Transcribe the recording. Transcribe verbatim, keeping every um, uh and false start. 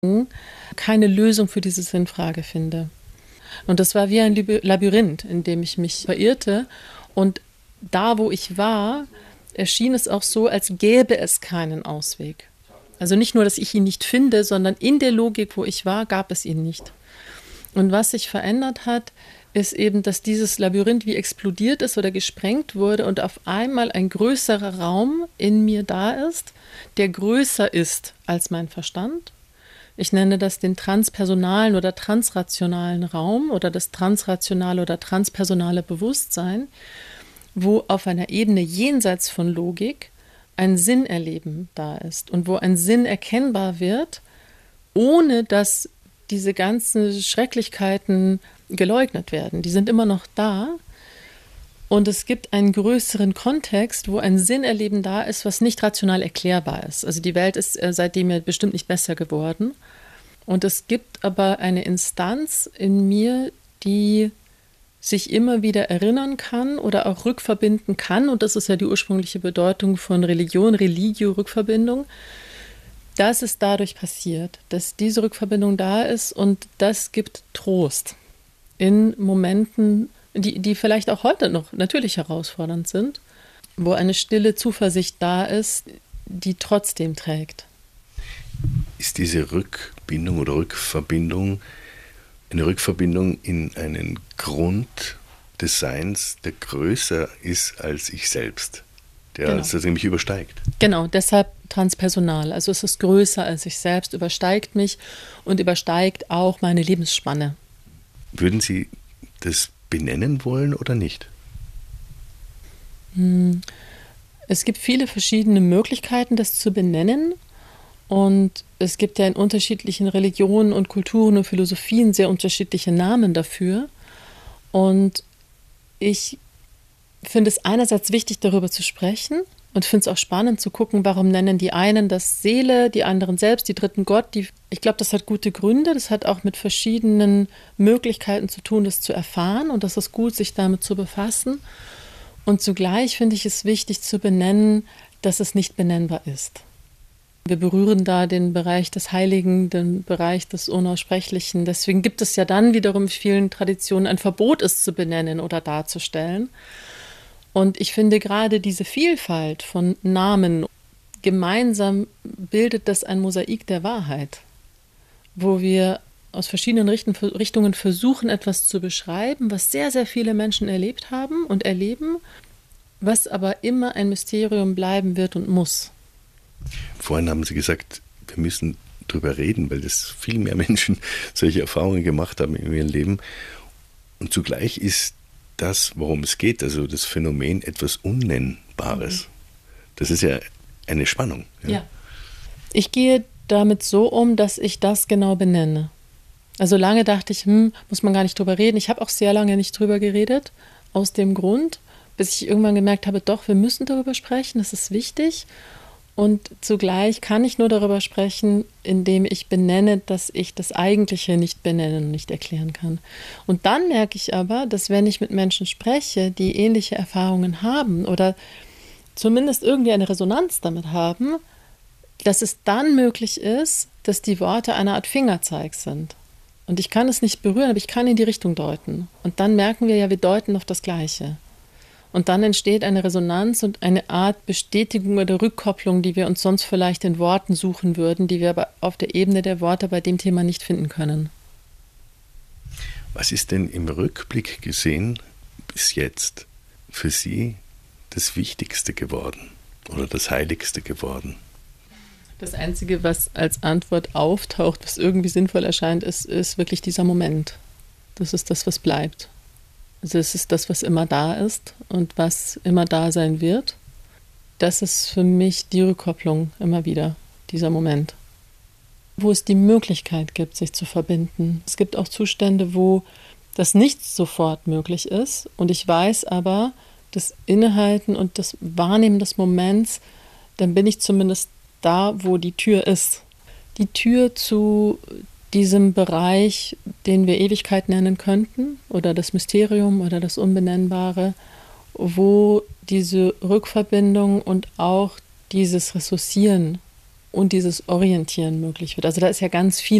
keine Lösung für diese Sinnfrage finde. Und das war wie ein Labyrinth, in dem ich mich verirrte. Und da, wo ich war, erschien es auch so, als gäbe es keinen Ausweg. Also nicht nur, dass ich ihn nicht finde, sondern in der Logik, wo ich war, gab es ihn nicht. Und was sich verändert hat, ist eben, dass dieses Labyrinth wie explodiert ist oder gesprengt wurde und auf einmal ein größerer Raum in mir da ist, der größer ist als mein Verstand. Ich nenne das den transpersonalen oder transrationalen Raum oder das transrationale oder transpersonale Bewusstsein, wo auf einer Ebene jenseits von Logik ein Sinnerleben da ist und wo ein Sinn erkennbar wird, ohne dass diese ganzen Schrecklichkeiten geleugnet werden. Die sind immer noch da. Und es gibt einen größeren Kontext, wo ein Sinnerleben da ist, was nicht rational erklärbar ist. Also die Welt ist seitdem ja bestimmt nicht besser geworden. Und es gibt aber eine Instanz in mir, die sich immer wieder erinnern kann oder auch rückverbinden kann. Und das ist ja die ursprüngliche Bedeutung von Religion, Religio, Rückverbindung. Dass es dadurch passiert, dass diese Rückverbindung da ist und das gibt Trost in Momenten, die, die vielleicht auch heute noch natürlich herausfordernd sind, wo eine stille Zuversicht da ist, die trotzdem trägt. Ist diese Rückbindung oder Rückverbindung eine Rückverbindung in einen Grund des Seins, der größer ist als ich selbst, der genau. also mich übersteigt? Genau, deshalb transpersonal. Also es ist größer als ich selbst, übersteigt mich und übersteigt auch meine Lebensspanne. Würden Sie das benennen wollen oder nicht? Es gibt viele verschiedene Möglichkeiten, das zu benennen. Und es gibt ja in unterschiedlichen Religionen und Kulturen und Philosophien sehr unterschiedliche Namen dafür. Und ich finde es einerseits wichtig, darüber zu sprechen und finde es auch spannend zu gucken, warum nennen die einen das Seele, die anderen selbst, die dritten Gott. Die, ich glaube, das hat gute Gründe. Das hat auch mit verschiedenen Möglichkeiten zu tun, das zu erfahren. Und das ist gut, sich damit zu befassen. Und zugleich finde ich es wichtig zu benennen, dass es nicht benennbar ist. Wir berühren da den Bereich des Heiligen, den Bereich des Unaussprechlichen. Deswegen gibt es ja dann wiederum in vielen Traditionen ein Verbot, es zu benennen oder darzustellen. Und ich finde gerade diese Vielfalt von Namen, gemeinsam bildet das ein Mosaik der Wahrheit, wo wir aus verschiedenen Richtungen versuchen, etwas zu beschreiben, was sehr, sehr viele Menschen erlebt haben und erleben, was aber immer ein Mysterium bleiben wird und muss. Vorhin haben Sie gesagt, wir müssen drüber reden, weil das viel mehr Menschen solche Erfahrungen gemacht haben in ihrem Leben. Und zugleich ist das, worum es geht, also das Phänomen etwas Unnennbares. Das ist ja eine Spannung. Ja. Ja. Ich gehe damit so um, dass ich das genau benenne. Also lange dachte ich, hm, muss man gar nicht drüber reden. Ich habe auch sehr lange nicht drüber geredet, aus dem Grund, bis ich irgendwann gemerkt habe, doch, wir müssen darüber sprechen, das ist wichtig. Und zugleich kann ich nur darüber sprechen, indem ich benenne, dass ich das Eigentliche nicht benennen und nicht erklären kann. Und dann merke ich aber, dass wenn ich mit Menschen spreche, die ähnliche Erfahrungen haben oder zumindest irgendwie eine Resonanz damit haben, dass es dann möglich ist, dass die Worte eine Art Fingerzeig sind. Und ich kann es nicht berühren, aber ich kann in die Richtung deuten. Und dann merken wir ja, wir deuten auf das Gleiche. Und dann entsteht eine Resonanz und eine Art Bestätigung oder Rückkopplung, die wir uns sonst vielleicht in Worten suchen würden, die wir aber auf der Ebene der Worte bei dem Thema nicht finden können. Was ist denn im Rückblick gesehen bis jetzt für Sie das Wichtigste geworden oder das Heiligste geworden? Das Einzige, was als Antwort auftaucht, was irgendwie sinnvoll erscheint, ist, ist wirklich dieser Moment. Das ist das, was bleibt. Also es ist das, was immer da ist und was immer da sein wird. Das ist für mich die Rückkopplung immer wieder, dieser Moment. Wo es die Möglichkeit gibt, sich zu verbinden. Es gibt auch Zustände, wo das nicht sofort möglich ist. Und ich weiß aber, das Innehalten und das Wahrnehmen des Moments, dann bin ich zumindest da, wo die Tür ist. Die Tür zu diesem Bereich, den wir Ewigkeit nennen könnten, oder das Mysterium oder das Unbenennbare, wo diese Rückverbindung und auch dieses Ressourcieren und dieses Orientieren möglich wird. Also da ist ja ganz viel